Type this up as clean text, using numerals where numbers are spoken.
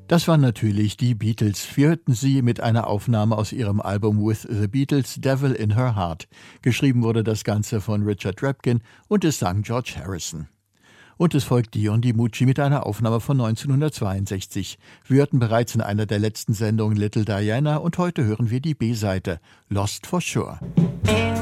Das waren natürlich die Beatles. Wir hörten sie mit einer Aufnahme aus ihrem Album With the Beatles, Devil in Her Heart. Geschrieben wurde das Ganze von Richard Rapkin und es sang George Harrison. Und es folgt Dion DiMucci mit einer Aufnahme von 1962. Wir hörten bereits in einer der letzten Sendungen Little Diana und heute hören wir die B-Seite, Lost for Sure.